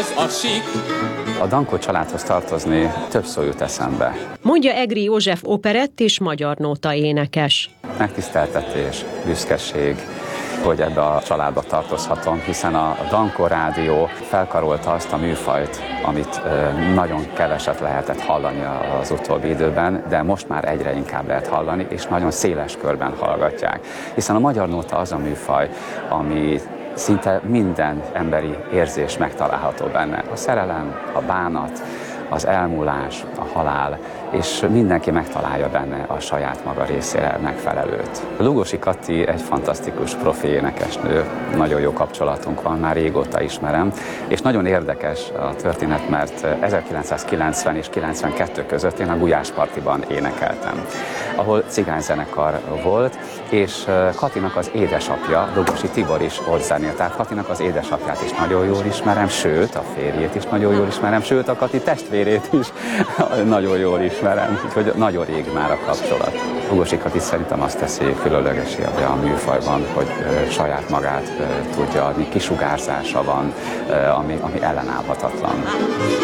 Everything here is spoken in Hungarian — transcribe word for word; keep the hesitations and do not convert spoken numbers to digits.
A sík. A Dankó családhoz tartozni több szó jut eszembe. Mondja Egri József operett és magyar nóta énekes. Megtiszteltetés, büszkeség, hogy ebbe a családba tartozhatom, hiszen a Dankó Rádió felkarolta azt a műfajt, amit nagyon keveset lehetett hallani az utóbbi időben, de most már egyre inkább lehet hallani, és nagyon széles körben hallgatják. Hiszen a magyar nóta az a műfaj, ami szinte minden emberi érzés megtalálható benne. A szerelem, a bánat, az elmúlás, a halál, és mindenki megtalálja benne a saját maga részére megfelelőt. Lugosi Kati egy fantasztikus profi énekesnő, nagyon jó kapcsolatunk van, már régóta ismerem, és nagyon érdekes a történet, mert ezerkilencszázkilencven és kilencvenkettő között én a Gulyáspartiban énekeltem, ahol cigányzenekar volt, és Katinak az édesapja, Lugosi Tibor is ott zenélt, tehát Katinak az édesapját is nagyon jól ismerem, sőt, a férjét is nagyon jól ismerem, sőt, a Kati testvérét is nagyon jól ismerem, úgyhogy nagyon rég már a kapcsolat. Lugosi Kati szerintem azt teszi különlegessé a műfajban, hogy saját magát tudja adni, kisugárzása van, ami, ami ellenállhatatlan.